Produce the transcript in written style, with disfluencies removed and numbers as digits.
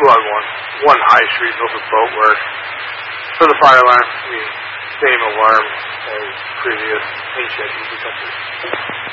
plug one high street over boat where for the fire alarm, the same alarm as previous HSE detectors.